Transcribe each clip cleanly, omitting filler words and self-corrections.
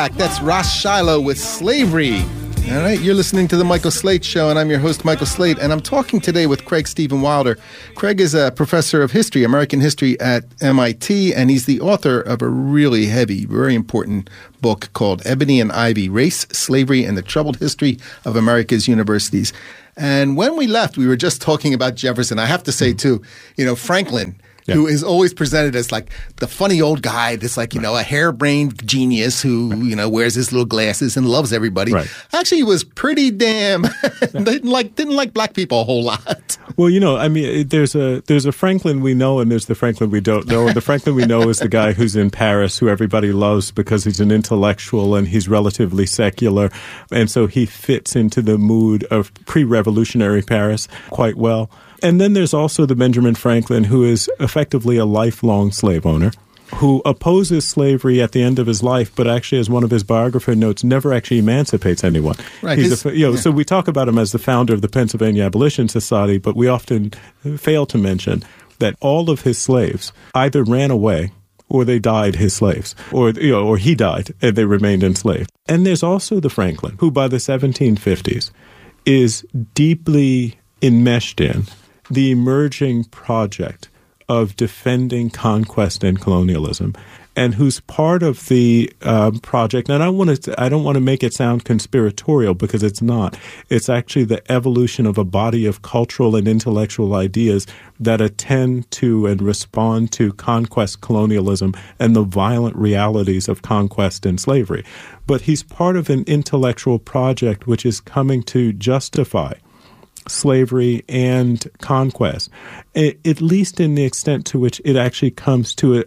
That's Ross Shiloh with Slavery. All right, you're listening to The Michael Slate Show, and I'm your host, Michael Slate, and I'm talking today with Craig Steven Wilder. Craig is a professor of history, American history at MIT, and he's the author of a really heavy, very important book called Ebony and Ivy, Race, Slavery, and the Troubled History of America's Universities. And when we left, we were just talking about Jefferson. I have to say, too, Franklin, who is always presented as like the funny old guy that's like, a harebrained genius who, wears his little glasses and loves everybody. Right. Actually, he was pretty damn didn't like black people a whole lot. Well, there's a Franklin we know and there's the Franklin we don't know. And the Franklin we know is the guy who's in Paris, who everybody loves because he's an intellectual and he's relatively secular. And so he fits into the mood of pre-revolutionary Paris quite well. And then there's also the Benjamin Franklin, who is effectively a lifelong slave owner, who opposes slavery at the end of his life, but actually, as one of his biographer notes, never actually emancipates anyone. Right. So we talk about him as the founder of the Pennsylvania Abolition Society, but we often fail to mention that all of his slaves either ran away or they died his slaves, or he died and they remained enslaved. And there's also the Franklin, who by the 1750s is deeply enmeshed in the emerging project of defending conquest and colonialism, and who's part of the project. And I don't want to make it sound conspiratorial because it's not. It's actually the evolution of a body of cultural and intellectual ideas that attend to and respond to conquest, colonialism, and the violent realities of conquest and slavery. But he's part of an intellectual project which is coming to justify slavery and conquest, at least in the extent to which it actually comes to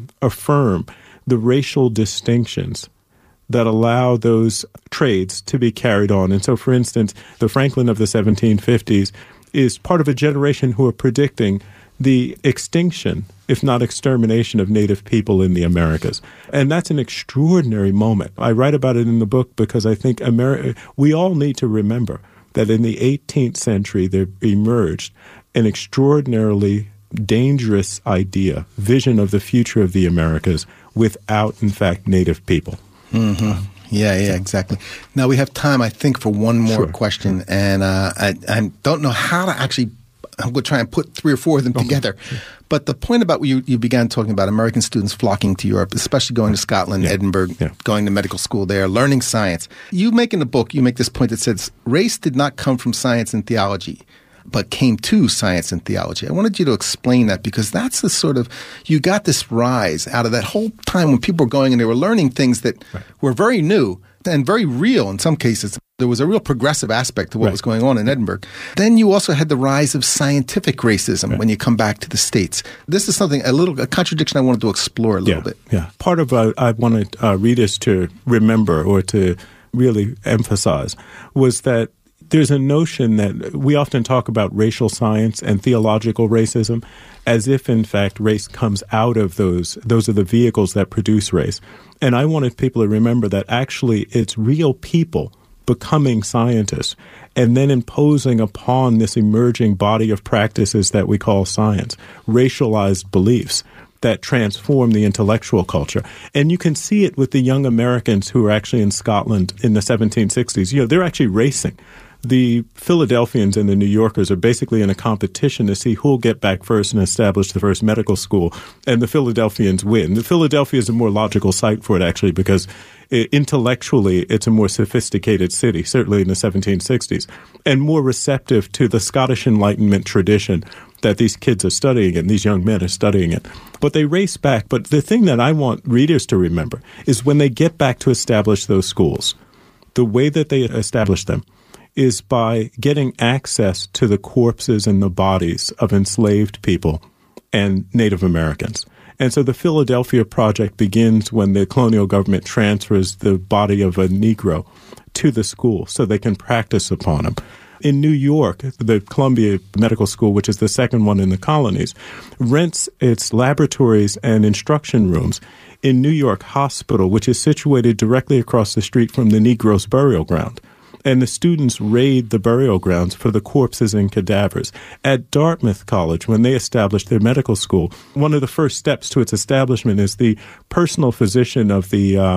affirm the racial distinctions that allow those trades to be carried on. And so, for instance, the Franklin of the 1750s is part of a generation who are predicting the extinction, if not extermination, of Native people in the Americas. And that's an extraordinary moment. I write about it in the book because I think we all need to remember that in the 18th century, there emerged an extraordinarily dangerous vision of the future of the Americas without, in fact, Native people. Mm-hmm. Yeah, exactly. Now, we have time, I think, for one more question. And I don't know how to actually – I'm going to try and put three or four of them together. Sure. But the point about you began talking about American students flocking to Europe, especially going to Scotland, Edinburgh, going to medical school there, learning science. You make in the book, you make this point that says race did not come from science and theology, but came to science and theology. I wanted you to explain that because that's the sort of – you got this rise out of that whole time when people were going and they were learning things that were very new and very real in some cases. There was a real progressive aspect to what was going on in Edinburgh. Then you also had the rise of scientific racism when you come back to the States. This is something, a contradiction I wanted to explore a little bit. Yeah. Part of what I wanted readers to remember or to really emphasize was that there's a notion that we often talk about racial science and theological racism as if, in fact, race comes out of those. Those are the vehicles that produce race. And I wanted people to remember that actually it's real people becoming scientists and then imposing upon this emerging body of practices that we call science, racialized beliefs that transform the intellectual culture. And you can see it with the young Americans who are actually in Scotland in the 1760s. They're actually racing. The Philadelphians and the New Yorkers are basically in a competition to see who will get back first and establish the first medical school, and the Philadelphians win. The Philadelphia is a more logical site for it, actually, because intellectually it's a more sophisticated city, certainly in the 1760s, and more receptive to the Scottish Enlightenment tradition that these kids are studying and these young men are studying it. But they race back. But the thing that I want readers to remember is when they get back to establish those schools, the way that they establish them is by getting access to the corpses and the bodies of enslaved people and Native Americans. And so the Philadelphia Project begins when the colonial government transfers the body of a Negro to the school so they can practice upon him. In New York, the Columbia Medical School, which is the second one in the colonies, rents its laboratories and instruction rooms in New York Hospital, which is situated directly across the street from the Negroes' burial ground. And the students raid the burial grounds for the corpses and cadavers. At Dartmouth College, when they established their medical school, one of the first steps to its establishment is the personal physician of the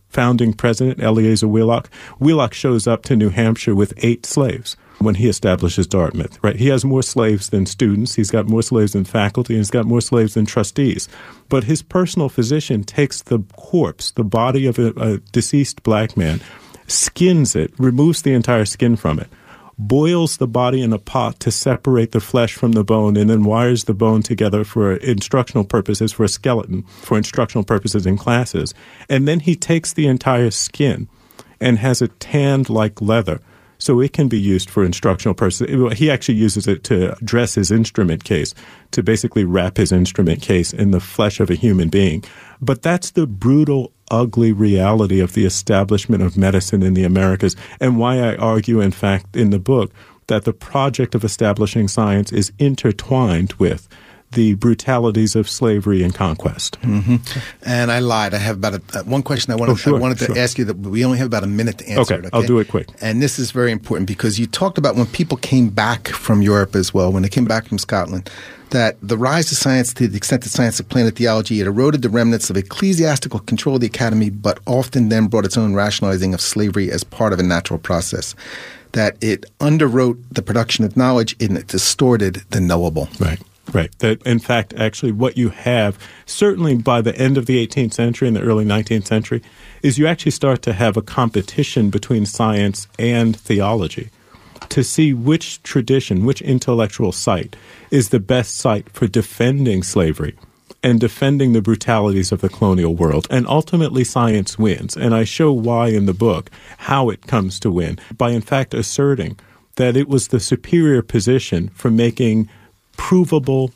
founding president, Eleazar Wheelock. Wheelock shows up to New Hampshire with 8 slaves when he establishes Dartmouth, right? He has more slaves than students. He's got more slaves than faculty, and he's got more slaves than trustees. But his personal physician takes the corpse, the body of a deceased black man, skins it, removes the entire skin from it, boils the body in a pot to separate the flesh from the bone, and then wires the bone together for instructional purposes, for a skeleton, for instructional purposes in classes. And then he takes the entire skin and has it tanned like leather, so it can be used for instructional purposes. He actually uses it to dress his instrument case, to basically wrap his instrument case in the flesh of a human being. But that's the brutal, ugly reality of the establishment of medicine in the Americas, and why I argue, in fact, in the book, that the project of establishing science is intertwined with the brutalities of slavery and conquest. Mm-hmm. And I lied. I have about one question I wanted to ask you, that we only have about a minute to answer it. Okay, I'll do it quick. And this is very important because you talked about when people came back from Europe as well, when they came back from Scotland, that the rise of science, to the extent that science of planet theology, it eroded the remnants of ecclesiastical control of the academy, but often then brought its own rationalizing of slavery as part of a natural process. That it underwrote the production of knowledge and it distorted the knowable. Right. Right. That, in fact, actually what you have, certainly by the end of the 18th century and the early 19th century, is you actually start to have a competition between science and theology to see which tradition, which intellectual site is the best site for defending slavery and defending the brutalities of the colonial world. And ultimately, science wins. And I show why in the book, how it comes to win, by in fact asserting that it was the superior position for making provable,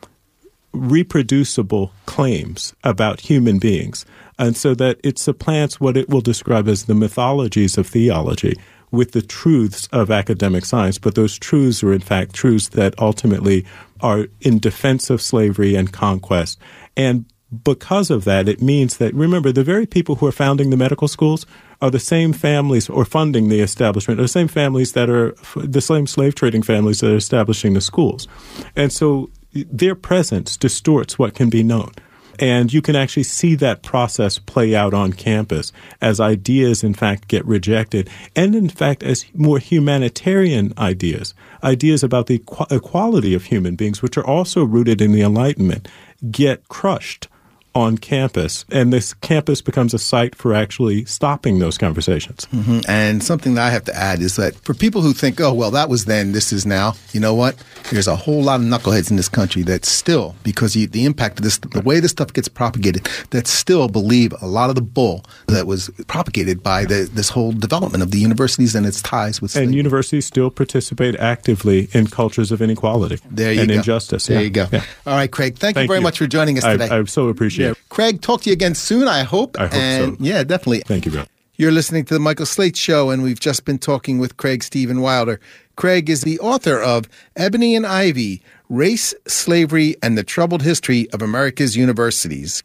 reproducible claims about human beings, and so that it supplants what it will describe as the mythologies of theology with the truths of academic science. But those truths are, in fact, truths that ultimately are in defense of slavery and conquest. And because of that, it means that, remember, the very people who are founding the medical schools are the same families, or funding the establishment, are the same families that are the same slave trading families that are establishing the schools. And so their presence distorts what can be known. And you can actually see that process play out on campus as ideas, in fact, get rejected. And, in fact, as more humanitarian ideas about the equality of human beings, which are also rooted in the Enlightenment, get crushed on campus, and this campus becomes a site for actually stopping those conversations. Mm-hmm. And something that I have to add is that for people who think, oh, well, that was then, this is now, you know what? There's a whole lot of knuckleheads in this country that still, because the impact of this, the way this stuff gets propagated, that still believe a lot of the bull that was propagated by this whole development of the universities and its ties with slavery. And universities still participate actively in cultures of inequality and injustice. There you go. Yeah. All right, Craig, thank you very much for joining us today. I so appreciate it. Craig, talk to you again soon, I hope. I hope so. Yeah, definitely. Thank you, Bill. You're listening to The Michael Slate Show, and we've just been talking with Craig Steven Wilder. Craig is the author of Ebony and Ivy, Race, Slavery, and the Troubled History of America's Universities.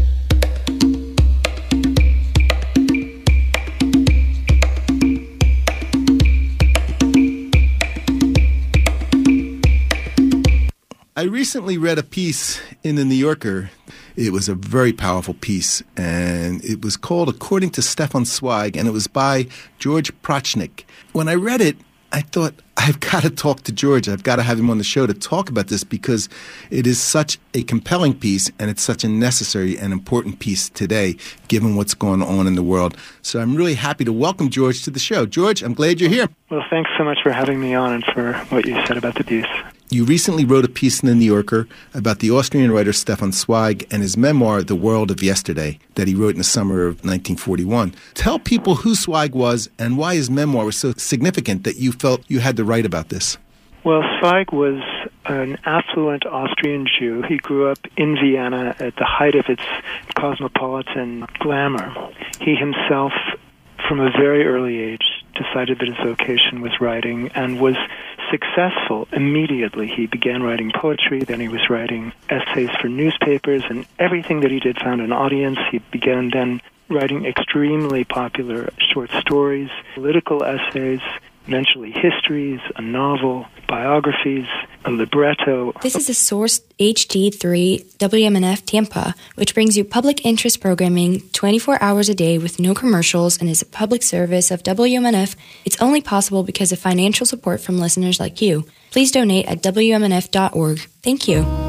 I recently read a piece in The New Yorker. It was a very powerful piece, and it was called According to Stefan Zweig, and it was by George Prochnik. When I read it, I thought, I've got to talk to George. I've got to have him on the show to talk about this because it is such a compelling piece and it's such a necessary and important piece today, given what's going on in the world. So I'm really happy to welcome George to the show. George, I'm glad you're here. Well, thanks so much for having me on and for what you said about the piece. You recently wrote a piece in The New Yorker about the Austrian writer Stefan Zweig and his memoir, The World of Yesterday, that he wrote in the summer of 1941. Tell people who Zweig was and why his memoir was so significant that you felt you had to write about this. Well, Zweig was an affluent Austrian Jew. He grew up in Vienna at the height of its cosmopolitan glamour. He himself, from a very early age, decided that his vocation was writing and was successful immediately. He began writing poetry, then he was writing essays for newspapers, and everything that he did found an audience. He began then writing extremely popular short stories, political essays, eventually histories, a novel, biographies, a libretto. This is a Source HD3 WMNF Tampa, which brings you public interest programming 24 hours a day with no commercials and is a public service of WMNF. It's only possible because of financial support from listeners like you. Please donate at WMNF.org. Thank you.